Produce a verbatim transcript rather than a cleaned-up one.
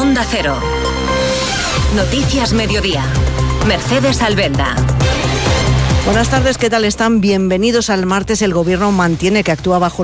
Onda Cero. Noticias Mediodía. Mercedes Albenda. Buenas tardes, ¿qué tal están? Bienvenidos al martes. El Gobierno mantiene que actúa bajo